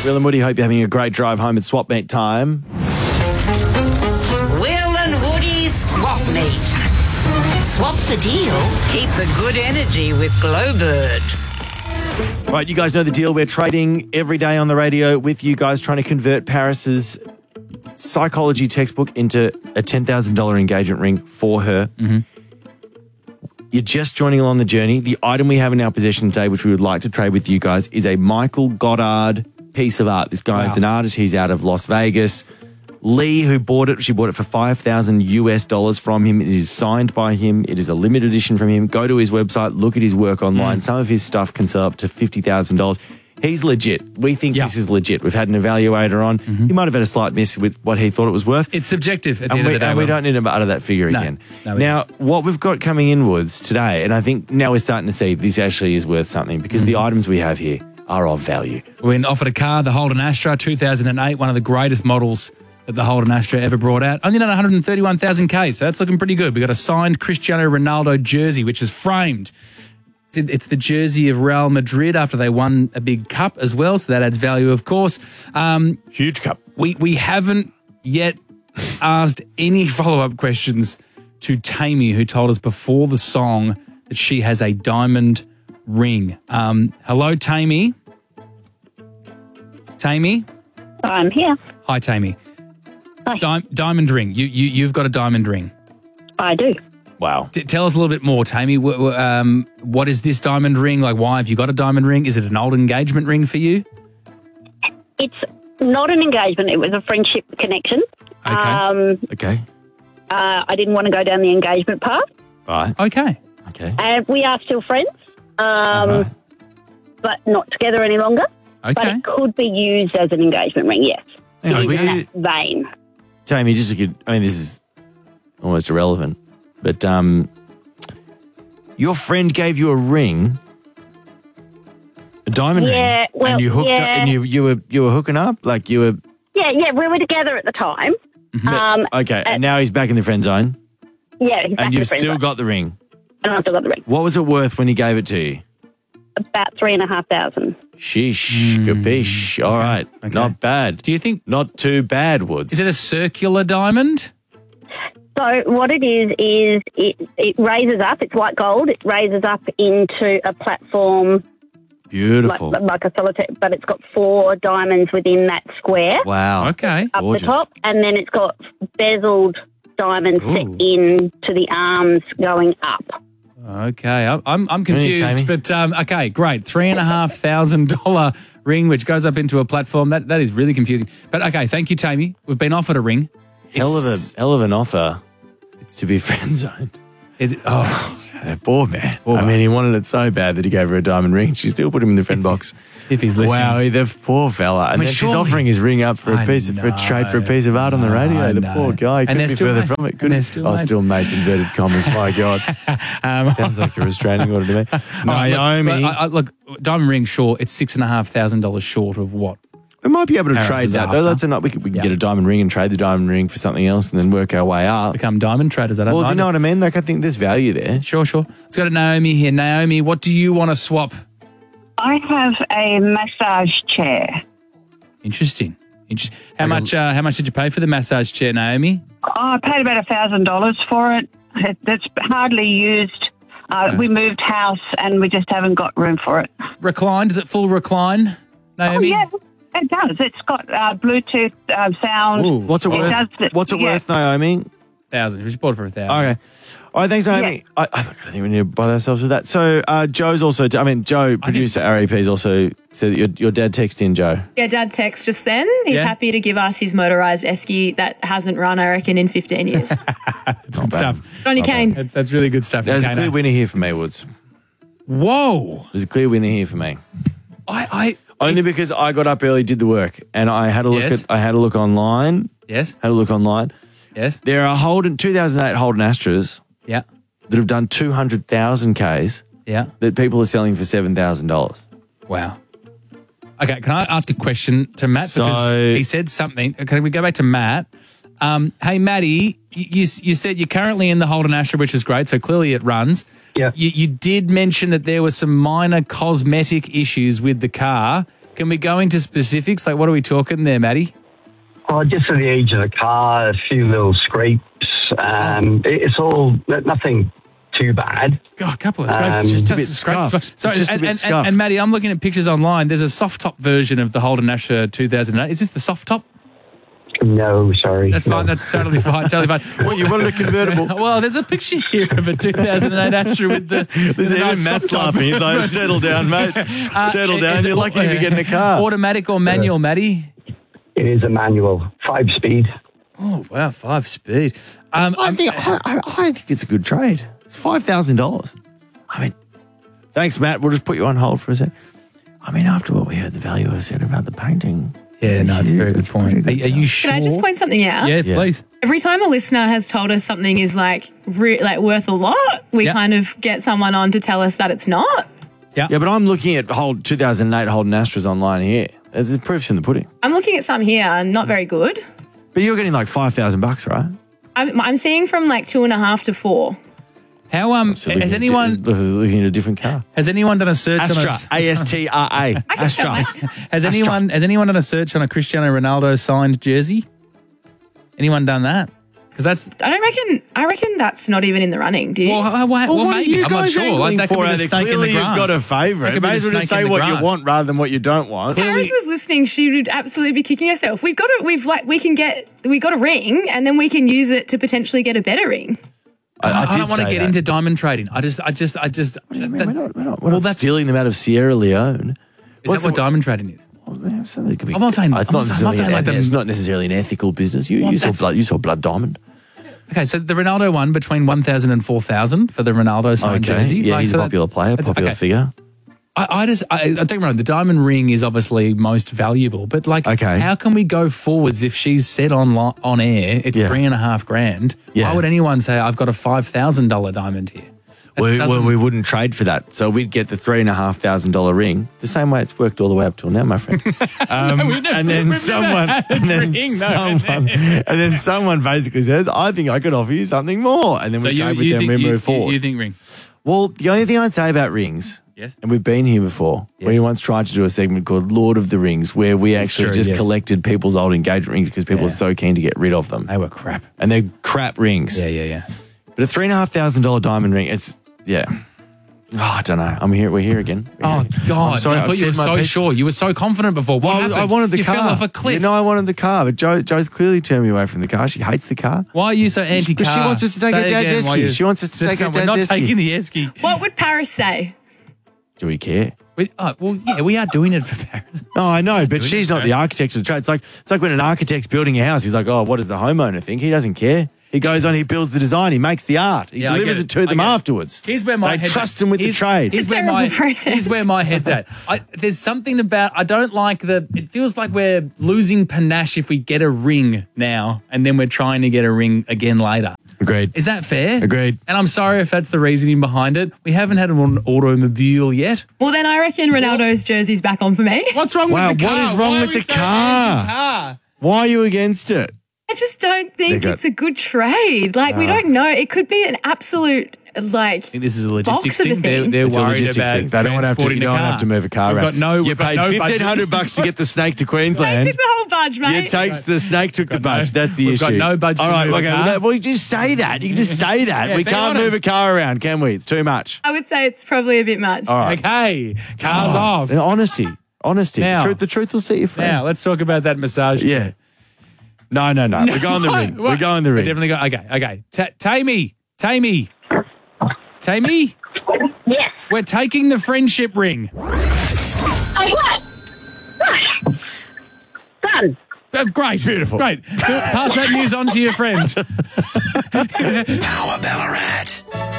Will and Woody, hope you're having a great drive home at Swap Meet time. Will and Woody's Swap Meet. Swap the deal, keep the good energy with Glowbird. Right, you guys know the deal. We're trading every day on the radio with you guys, trying to convert Paris's psychology textbook into a $10,000 engagement ring for her. Mm-hmm. You're just joining along the journey. The item we have in our possession today, which we would like to trade with you guys, is a Michael Goddard piece of art. This guy is an artist. He's out of Las Vegas. Lee, who bought it, she bought it for $5,000 from him. It is signed by him. It is a limited edition from him. Go to his website, look at his work online. Some of his stuff can sell up to $50,000. He's legit. We think this is legit. We've had an evaluator on. He might have had a slight miss with what he thought it was worth. It's subjective at the end of the day. And we don't need to utter that figure again. No, now, what we've got coming inwards today, and I think now we're starting to see this actually is worth something because the items we have here are of value. We're offered a car, the Holden Astra 2008, one of the greatest models that the Holden Astra ever brought out. Only done 131,000 K, so that's looking pretty good. We got a signed Cristiano Ronaldo jersey, which is framed. It's the jersey of Real Madrid after they won a big cup as well, so that adds value, of course. Huge cup. We haven't yet asked any follow-up questions to Tammy, who told us before the song that she has a diamond ring. Hello, Tammy. Tammy? I'm here. Hi, Tammy. Hi. Diamond ring. You've got a diamond ring. I do. Wow. Tell us a little bit more, Tammy. What is this diamond ring? Like, why have you got a diamond ring? Is it an old engagement ring for you? It's not an engagement. It was a friendship connection. Okay. Okay. I didn't want to go down the engagement path. Right. Okay. Okay. And we are still friends, but not together any longer. Okay. But it could be used as an engagement ring, yes. Hang on, It is will in you- that vein. Jamie, just a good, I mean, this is almost irrelevant, but your friend gave you a ring, a diamond ring, Yeah, well, and you hooked up, yeah. and you were hooking up, like you were. Yeah, we were together at the time. Okay, and now he's back in the friend zone, Yeah, he's back and in you've the friend still zone. got the ring. And I've still got the ring. What was it worth when he gave it to you? About $3,500. Sheesh, capiche. All right, Okay. not bad. Do you think, Not too bad, Woods. is it a circular diamond? So what it is it raises up. It's white gold. It raises up into a platform Beautiful. like a solitaire, but it's got 4 diamonds within that square Wow. Okay. up gorgeous. the top, and then it's got bezeled diamonds set Ooh. into the arms going up. Okay, I'm confused, Tammy. but okay, great. $3,500 ring, which goes up into a platform. That is really confusing. But okay, thank you, Tammy. We've been offered a ring. Hell of an offer to be friend zoned. That poor man. I mean, he wanted it so bad that he gave her a diamond ring. She still put him in the friend box. if he's listening. Wow, the poor fella. And mean, then she's surely- offering his ring up for a I piece of, for a trade for a piece of art on the radio. I The know. poor guy. And Couldn't they're be still further mates. from it. And Couldn't they're still mates. still mates, inverted commas. My God. Sounds like a restraining order to me. Naomi. Look, diamond ring, sure, it's $6,500 short of what? We might be able to Parents trade is that, though. after. That's enough. We can get a diamond ring and trade the diamond ring for something else and then work our way up. Become diamond traders. I don't Well, know. do you know what I mean? Like, I think there's value there. Sure. Let's go to Naomi here. Naomi, what do you want to swap? I have a massage chair. Interesting. How much did you pay for the massage chair, Naomi? Oh, I paid about $1,000 for it. It's hardly used. We moved house and we just haven't got room for it. Reclined? Is it full recline, Oh, Naomi? yeah, it does. It's got Bluetooth sound. Ooh. What's it worth? does- What's it yeah. worth, Naomi? 1,000. We bought it for 1,000. Okay. All right, thanks, Naomi. I think we need to bother ourselves with that. So Joe's also, Joe, producer RAP's also said that your dad texted in, Joe. Yeah, Dad texted just then. He's Yeah. happy to give us his motorised esky that hasn't run, I reckon, in 15 years. That's good stuff. Good on you, Kane. That's really good stuff. There's a Kano. clear winner here for me, Woods. Whoa. There's a clear winner here for me. I Only because I got up early, did the work, and I had a look Yes. I had a look online. Yes. Had a look online. Yes. There are 2008 Holden Astras Yeah. that have done 200,000 Ks Yeah. that people are selling for $7,000. Wow. Okay, can I ask a question to Matt? Because So- he said something. Can we go back to Matt? Hey, Matty, you said you're currently in the Holden Astra, which is great, so clearly it runs. Yeah. You did mention that there were some minor cosmetic issues with the car. Can we go into specifics? Like, what are we talking there, Matty? Well, just at the age of the car, a few little scrapes. It's all nothing too bad. Oh, a couple of scrapes. Just a bit scuffed. Sorry, It's just a bit scuffed. and Matty, I'm looking at pictures online. There's a soft top version of the Holden Astra 2008. Is this the soft top? No, sorry. That's fine. No. That's totally fine. Totally fine. Well, you wanted a convertible. Well, there's a picture here of a 2008 Astra with the. There's with a even nice Matt's soft top. laughing. He's like, settle down, mate. Settle down. Is it You're lucky to be getting a car. Automatic or manual, Matty? It is a manual, 5-speed. Oh wow, 5-speed. I think it's a good trade. It's $5,000. I mean, thanks, Matt. We'll just put you on hold for a sec. I mean, after what we heard the valuer said about the painting. Yeah, no, it's a very good point. Are you sure? Can I just point something out? Yeah, please. Every time a listener has told us something is like worth a lot, we Yeah. kind of get someone on to tell us that it's not. Yeah, but I'm looking at 2008 Holden Astras online here. There's proofs in the pudding. I'm looking at some here, not very good. But you're getting like $5,000, right? I'm seeing from like 2.5 to 4. How So has anyone looking at a different car? done a search Astra, on A-S-T-R-A. Astra. has anyone done a search on a Cristiano Ronaldo signed jersey? Anyone done that? Because that's I reckon that's not even in the running, do you? well, What are maybe you I'm not guys sure. angling That could for? be the Out there? snake in the Clearly grass. you've got a That favourite. could be May the as well just snake say in the what you grass. want rather than what you don't want. Paris was listening. She would absolutely be kicking herself. We got a ring, and then we can use it to potentially get a better ring. I don't want to get into diamond trading. I just. What do you mean? We're not that's- stealing them out of Sierra Leone. Is that what diamond trading is? I'm not saying I'm not saying like it's not necessarily an ethical business. You saw blood diamond. Okay, so the Ronaldo one between 1,000 and 4,000 for the Ronaldo signed jersey. Yeah, Like, he's so a popular player, popular figure. I don't get me wrong, the diamond ring is obviously most valuable, but like, how can we go forwards if she's said on air it's $3,500? Yeah. Why would anyone say I've got a $5,000 diamond here? Well, we wouldn't trade for that. So we'd get the $3,500 ring, the same way it's worked all the way up till now, my friend. And then someone basically says, I think I could offer you something more. And then we trade with them, we move forward. You think ring? Well, the only thing I'd say about rings, and we've been here before, we once tried to do a segment called Lord of the Rings, where we actually collected people's old engagement rings because people are so keen to get rid of them. They were crap. And they're crap rings. Yeah. But a $3,500 diamond ring, I don't know. We're here again. Oh, God. I'm sorry, I thought you were so sure. You were so confident before. What happened? I wanted the car. You fell off a cliff. I wanted the car, but Joe's clearly turned me away from the car. She hates the car. Why are you so anti-car? Because she wants us to take her dad's esky. She wants us to take her dad's esky. We're not taking the esky. What would Paris say? Do we care? We are doing it for Paris. Oh, I know, but she's not the architect of the trade. It's like when an architect's building a house, he's like, oh, what does the homeowner think? He doesn't care. He goes on, he builds the design, he makes the art, he delivers it to them afterwards. Here's where my they trust him with the trade. Here's where my head's at. There's something about, I don't like it feels like we're losing panache if we get a ring now and then we're trying to get a ring again later. Agreed. Is that fair? Agreed. And I'm sorry if that's the reasoning behind it. We haven't had an automobile yet. Well, then I reckon Ronaldo's jersey's back on for me. What's wrong with the car? What is wrong with the car? Why are you against it? I just don't think it's a good trade. Like, we don't know. It could be an absolute, like, this is a logistics box of a thing. They're It's a worried logistics about thing. They don't want to have to, you don't have to move a car We've around. got you paid $1,500 to get the snake to Queensland. They took the whole budge, mate. The snake took the budge. That's the We've issue. got no budget All right, to move a car. well, you just say that. You can just say that. We be can't honest. move a car around, can we? It's too much. I would say it's probably a bit much. All right. Okay, cars off. Honesty. Now- The truth will set you free. Now, let's talk about that massage. Yeah. No. We're going the ring. We're going the We ring. definitely go. Okay. Tammy. Yes. We're taking the friendship ring. Oh, what? Done. Great. Beautiful. Great. Pass that news on to your friend. Power Ballarat.